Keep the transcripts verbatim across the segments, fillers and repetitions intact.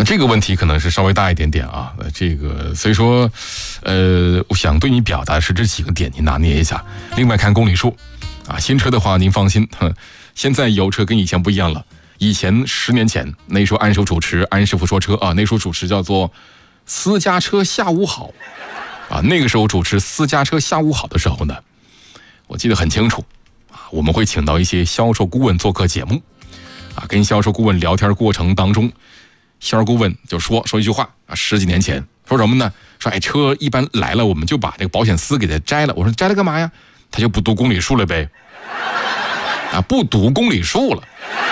这个问题可能是稍微大一点点啊，这个所以说，呃，我想对你表达的是这几个点，你拿捏一下。另外看公里数，啊，新车的话您放心，现在油车跟以前不一样了。以前十年前那时候安师傅主持，安师傅说车啊，那时候主持叫做私家车下午好，啊，那个时候主持私家车下午好的时候呢，我记得很清楚，啊，我们会请到一些销售顾问做客节目，啊，跟销售顾问聊天过程当中。销售顾问就说说一句话啊，十几年前说什么呢？说哎，车一般来了，我们就把这个保险丝给它摘了。我说摘了干嘛呀？他就不读公里数了呗，啊，不读公里数了，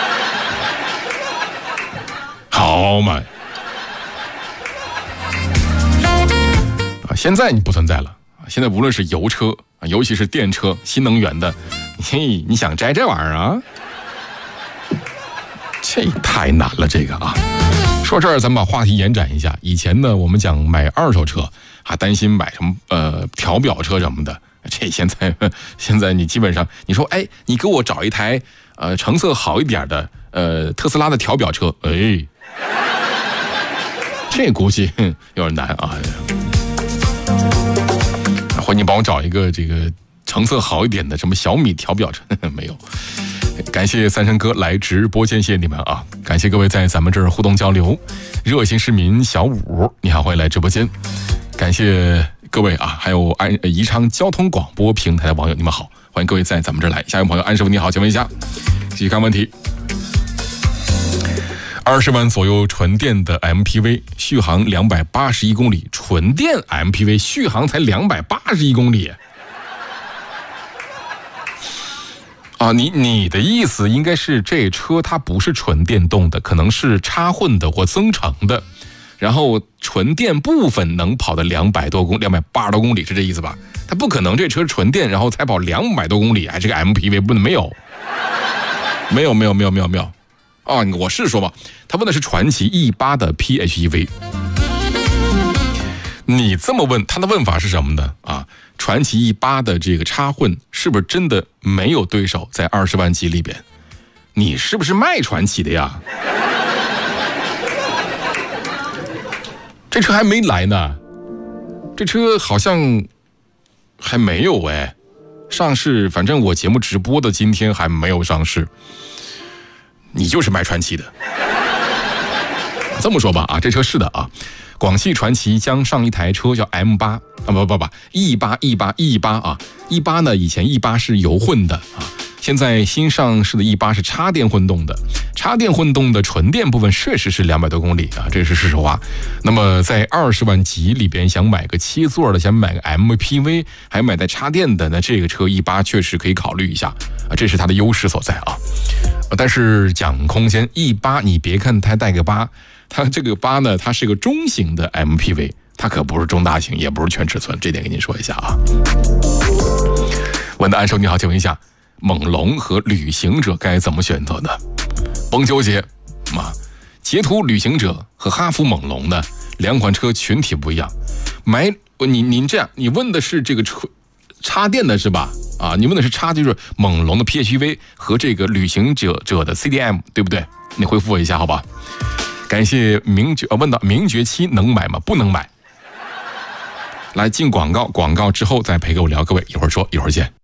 好嘛，啊，现在你不存在了啊！现在无论是油车啊，尤其是电车、新能源的，嘿，你想摘这玩意儿啊？这太难了，这个啊。说这儿，咱们把话题延展一下。以前呢，我们讲买二手车，还担心买什么呃调表车什么的。这现在现在你基本上，你说哎，你给我找一台呃成色好一点的呃特斯拉的调表车，哎，这估计有点难啊。或你帮我找一个这个成色好一点的什么小米调表车，没有。感谢三生哥来直播间，谢谢你们啊！感谢各位在咱们这儿互动交流。热心市民小五，你好，欢迎来直播间。感谢各位啊，还有安宜昌交通广播平台的网友，你们好，欢迎各位在咱们这儿来。下一位朋友安师傅你好，请问一下，继续看问题。二十万左右纯电的 M P V 续航两百八十一公里，纯电 M P V 续航才两百八十一公里。啊，你你的意思应该是这车它不是纯电动的，可能是插混的或增程的，然后纯电部分能跑的两百多公两百八十多公里，是这意思吧？它不可能这车纯电然后才跑两百多公里，哎，这个 M P V 不能没有，没有没有没有没有没有，啊，我是说吧，他问的是传祺 E 八 的 P H E V。你这么问，他的问法是什么呢？啊，传祺 E 八 的这个插混是不是真的没有对手在二十万级里边？你是不是卖传祺的呀？这车还没来呢，这车好像还没有哎，上市，反正我节目直播的今天还没有上市。你就是卖传祺的。这么说吧啊，这车是的啊。广汽传祺将上一台车叫 M 八 啊，不不不 E 八 E 八 E 八 啊 E 八 呢，以前 E 八 是油混的啊，现在新上市的 E 八 是插电混动的，插电混动的纯电部分确实是两百多公里啊，这是事实话。那么在二十万级里边想买个七座的，想买个 M P V 还买带插电的，那这个车 E 八 确实可以考虑一下啊，这是它的优势所在啊。但是讲空间 E 八 你别看它带个八，它这个八呢，它是个中型的 M P V， 它可不是中大型，也不是全尺寸，这点跟您说一下啊。问的安生你好，请问一下，猛龙和旅行者该怎么选择呢？甭纠结啊，捷途旅行者和哈弗猛龙呢，两款车群体不一样。买你您这样，你问的是这个车插电的是吧？啊，你问的是插就是猛龙的 P H E V 和这个旅行者者的 C D M， 对不对？你回复我一下好吧？感谢名爵，问到名爵七能买吗？不能买。来进广告，广告之后再陪给我聊，各位一会儿说，一会儿见。